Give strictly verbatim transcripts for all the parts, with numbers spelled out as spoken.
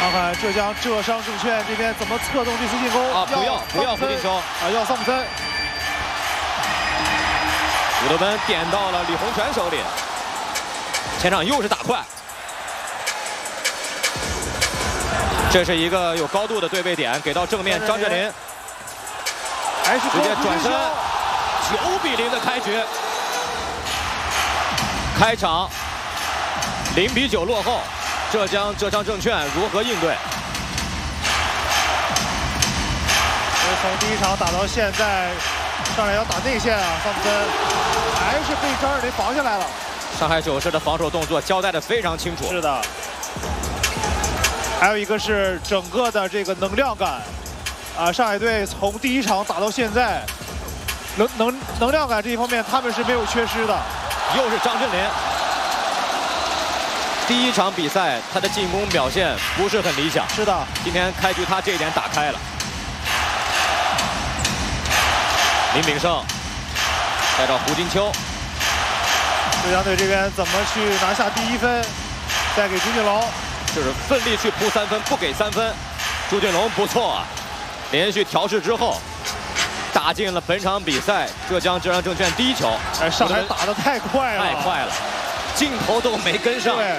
看看浙江浙商证券这边怎么策动这次进攻啊！不要不要胡金秋啊！要桑普森。 古德温点到了李洪权手里，前场又是打快。这是一个有高度的对位点，给到正面张镇麟， 还是直接转身，九比零的开局。开场零比九落后，浙江浙商证券如何应对？ 从第一场打到现在，上来要打内线啊，桑普森还是被张镇麟防下来了。 上海九世的防守动作交代的非常清楚。 是的。还有一个是整个的这个能量感，啊，上海队从第一场打到现在，能能能量感这一方面他们是没有缺失的。 又是张镇麟，第一场比赛他的进攻表现不是很理想。 是的， 今天开局他这一点打开了。林炳胜带到胡金秋， 浙江队这边怎么去拿下第一分？再给朱俊龙。 就是奋力去扑三分，不给三分。朱俊龙不错啊，连续调试之后，打进了本场比赛浙江浙商证券第一球。 哎，上海打得太快了， 太快了，镜头都没跟上。 对。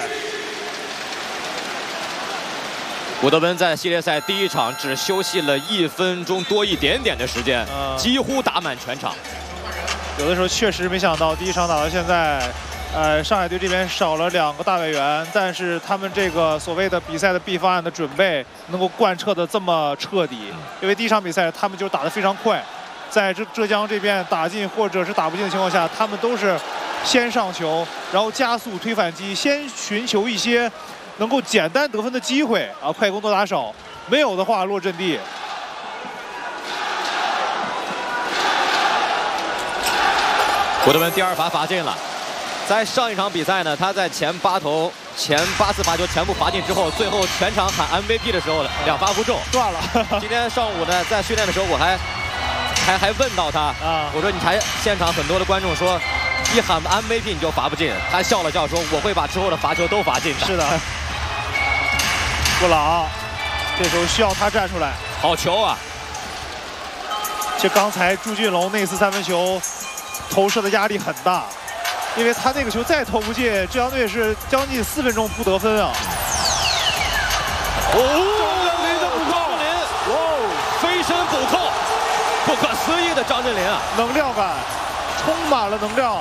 古德温在系列赛第一场只休息了一分钟多一点点的时间，嗯、几乎打满全场。 有的时候确实没想到，第一场打到现在。呃，上海队这边少了两个大外援，但是他们这个所谓的比赛的 B 方案的准备能够贯彻的这么彻底，因为第一场比赛他们就打得非常快，在浙浙江这边打进或者是打不进的情况下，他们都是先上球，然后加速推反击，先寻求一些能够简单得分的机会啊，快攻多打少，没有的话落阵地。 古德温第二罚罚进了。在上一场比赛呢，他在前八投、前八次罚球全部罚进之后，最后全场喊 M V P 的时候，两罚不中， 断了。 今天上午呢，在训练的时候，我还还还问到他，啊，我说你台现场很多的观众说，一喊 M V P 你就罚不进，他笑了笑说我会把之后的罚球都罚进的。 是的。布朗，这时候需要他站出来。 好球啊！ 就刚才朱俊龙那次三分球投射的压力很大。因为他那个球再投不进，浙江队是将近四分钟不得分啊！ 哦，张镇麟的补扣，哇，飞身补扣，不可思议的张镇麟啊！ 能量感，充满了能量。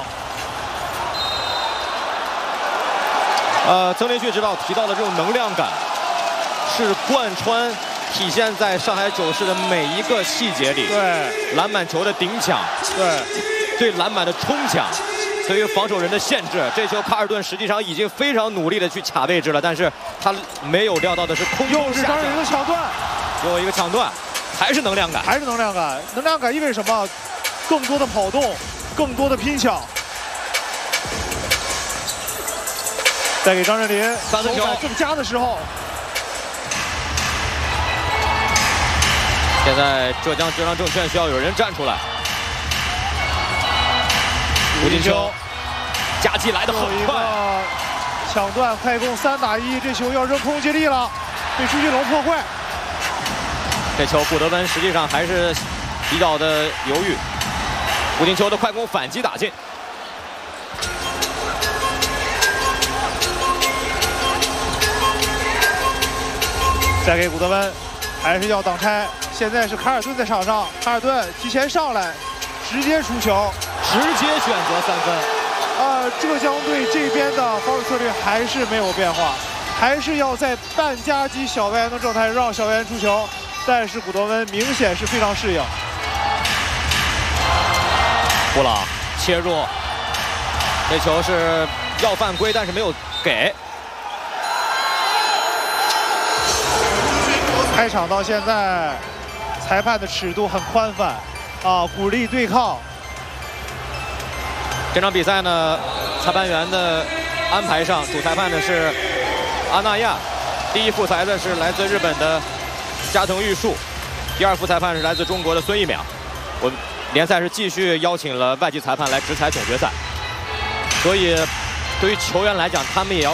呃，曾连续指导提到的这种能量感，是贯穿体现在上海九世的每一个细节里。 对， 篮板球的顶抢， 对， 对篮板的冲抢。对于防守人的限制，这球卡尔顿实际上已经非常努力的去卡位置了，但是他没有料到的是空中又是张镇麟的抢断， 又一个抢断，还是能量感， 还是能量感。能量感意味着什么？更多的跑动，更多的拼抢。再给张镇麟三分球正佳的时候。 现在浙江浙商证券需要有人站出来。胡金秋，夹击来的很快， 抢断快攻三打一，这球要扔空接力了，被朱俊龙破坏。 这球古德温实际上还是比较的犹豫，胡金秋的快攻反击打进。 再给古德温，还是要挡拆。现在是卡尔顿在场上，卡尔顿提前上来，直接出球。 直接选择三分， 呃，浙江队这边的防守策略还是没有变化，还是要在半夹击小外援的状态让小外援出球，但是古德温明显是非常适应。 布朗切入，这球是要犯规，但是没有给。 开场到现在，裁判的尺度很宽泛，啊，鼓励对抗。 这场比赛呢，裁判员的安排上，主裁判呢是阿纳亚，第一副裁的是来自日本的加藤玉树，第二副裁判是来自中国的孙一淼。我们联赛是继续邀请了外籍裁判来执裁总决赛，所以对于球员来讲，他们也要